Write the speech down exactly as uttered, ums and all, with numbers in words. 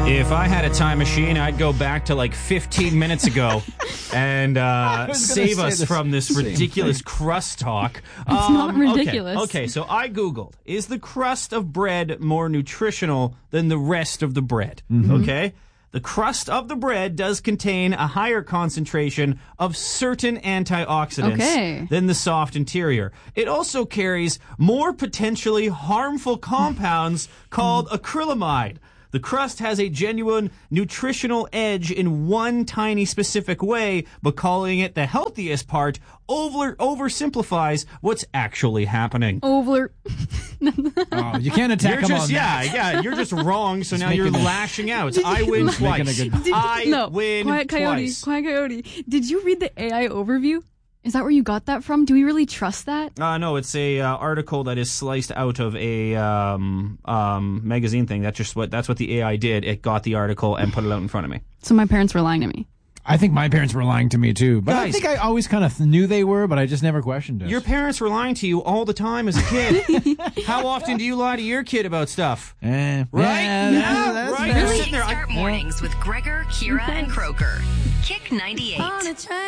If I had a time machine, I'd go back to like fifteen minutes ago and uh, save us this from this ridiculous thing. crust talk. It's um, not ridiculous. Okay. okay, so I Googled, is the crust of bread more nutritional than the rest of the bread? Mm-hmm. Okay? The crust of the bread does contain a higher concentration of certain antioxidants okay. than the soft interior. It also carries more potentially harmful compounds called acrylamide. The crust has a genuine nutritional edge in one tiny specific way, but calling it the healthiest part over oversimplifies what's actually happening. Over. Oh, you can't attack You're him just on yeah, that. yeah. You're just wrong. So He's now you're making a- lashing out. I win He's twice. making a good- Did- I no, win Quiet Coyote, twice. Quiet Coyote. Did you read the A I overview? Is that where you got that from? Do we really trust that? Uh, no, it's a uh, article that is sliced out of a um, um, magazine thing. That's just what that's what the A I did. It got the article and put it out in front of me. So my parents were lying to me. I think my parents were lying to me, too. But I Guys. think I always kind of knew they were, but I just never questioned it. Your parents were lying to you all the time as a kid. How often do you lie to your kid about stuff? Eh, Right? Yeah, Yeah, that's right. fair. You're sitting there. I- Kickstart mornings with Gregor, Kira, and Croker. Kick ninety-eight.